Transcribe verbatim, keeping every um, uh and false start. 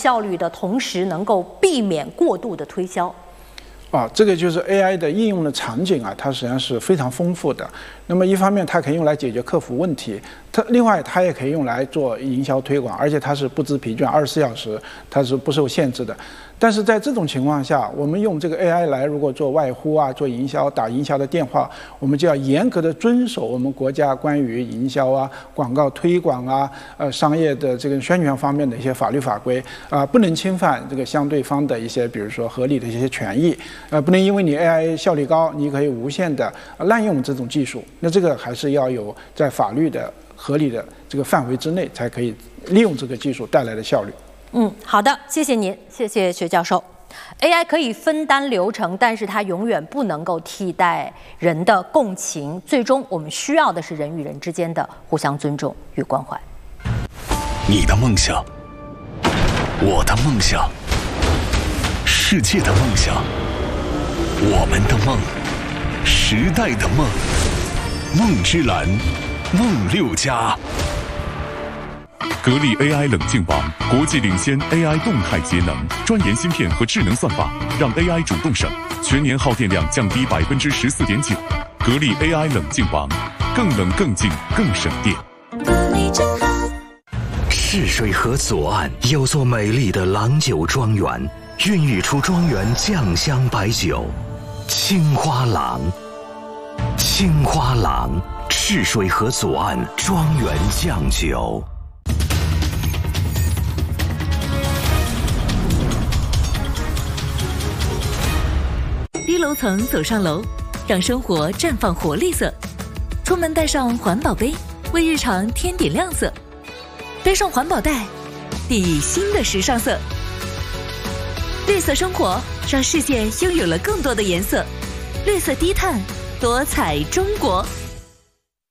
效率的同时，能够避免过度的推销？ 啊，这个就是 A I 的应用的场景啊，它实际上是非常丰富的。那么一方面，它可以用来解决客服问题；它另外，它也可以用来做营销推广，而且它是不知疲倦，二十四小时它是不受限制的。但是在这种情况下，我们用这个 A I 来如果做外呼啊、做营销、打营销的电话，我们就要严格的遵守我们国家关于营销啊、广告推广啊、呃商业的这个宣传方面的一些法律法规啊、呃，不能侵犯这个相对方的一些，比如说合理的一些权益，呃，不能因为你 A I 效率高，你可以无限的滥用这种技术。那这个还是要有在法律的合理的这个范围之内，才可以利用这个技术带来的效率。 嗯，好的，谢谢您，谢谢薛教授。A I 可以分担流程，但是它永远不能够替代人的共情。最终，我们需要的是人与人之间的互相尊重与关怀。 你的梦想，我的梦想，世界的梦想，我们的梦，时代的梦，梦之蓝，梦六加。 格力 A I 冷静王，国际领先 A I 动态节能，专研芯片和智能算法，让 A I 主动省，全年耗电量降低百分之十四点九。格力 A I 冷静王，更冷更静更省电。 格力真好。 赤水河左岸有座美丽的郎酒庄园，孕育出庄园酱香白酒，青花郎。青花郎，赤水河左岸庄园酱酒。 低楼层走上楼，让生活绽放活力色。出门带上环保杯，为日常添点亮色。背上环保袋，熠熠新的时尚色。绿色生活，让世界拥有了更多的颜色。绿色低碳，多彩中国。